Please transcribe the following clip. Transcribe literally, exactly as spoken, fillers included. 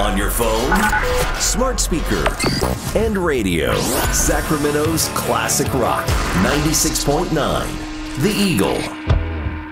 On your phone, smart speaker, and radio. Sacramento's classic rock, ninety-six point nine, The Eagle.